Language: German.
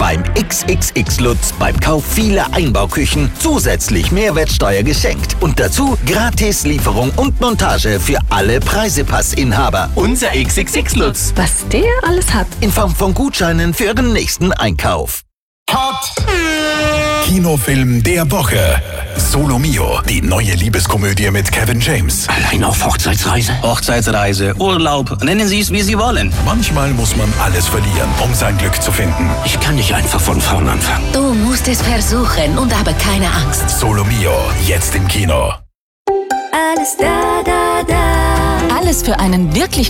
beim XXX Lutz beim Kauf vieler Einbauküchen zusätzlich Mehrwertsteuer geschenkt. Und dazu gratis Lieferung und Montage für alle Preisepassinhaber. Unser XXX Lutz. Was der alles hat. In Form von Gutscheinen für Ihren nächsten Einkauf. Cut! Kinofilm der Woche. Solo Mio, die neue Liebeskomödie mit Kevin James. Allein auf Hochzeitsreise? Hochzeitsreise, Urlaub, nennen Sie es, wie Sie wollen. Manchmal muss man alles verlieren, um sein Glück zu finden. Ich kann nicht einfach von vorn anfangen. Du musst es versuchen und habe keine Angst. Solo Mio, jetzt im Kino. Alles da, da, da. Alles für einen wirklich